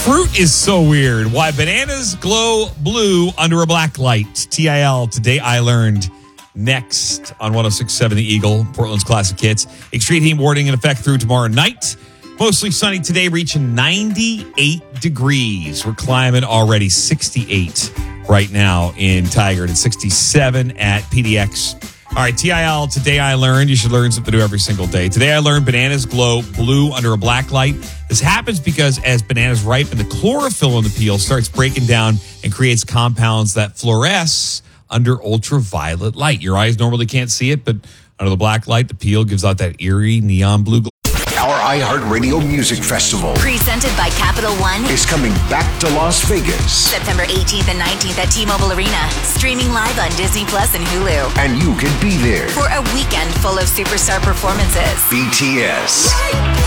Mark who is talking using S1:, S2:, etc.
S1: Fruit is so weird. Why bananas glow blue under a black light. TIL, Today I Learned. Next on 106.7 The Eagle, Portland's classic hits. Extreme heat warning in effect through tomorrow night. Mostly sunny today, reaching 98 degrees. We're climbing already 68 right now in Tigard and 67 at PDX. All right, TIL, Today I Learned. You should learn something new every single day. Today I learned bananas glow blue under a black light. This happens because as bananas ripen, the chlorophyll in the peel starts breaking down and creates compounds that fluoresce under ultraviolet light. Your eyes normally can't see it, but under the black light, the peel gives out that eerie neon blue glow.
S2: Our iHeartRadio Music Festival,
S3: presented by Capital One,
S2: is coming back to Las Vegas.
S3: September 18th and 19th at T-Mobile Arena. Streaming live on Disney Plus and Hulu.
S2: And you can be there
S3: for a weekend full of superstar performances.
S2: BTS,